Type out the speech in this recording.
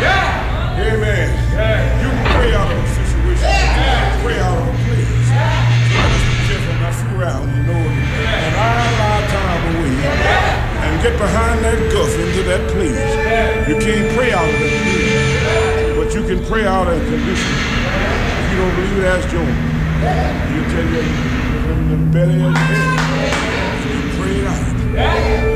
Amen. You can pray out of a situation. You can pray out of a place. So just be careful not fool around, you know, and I allow time away and get behind that guff into that place. You can't pray out of that place, but you can pray out of a condition. If you don't believe it, ask Job. He'll tell you in the belly of the head. You pray it out.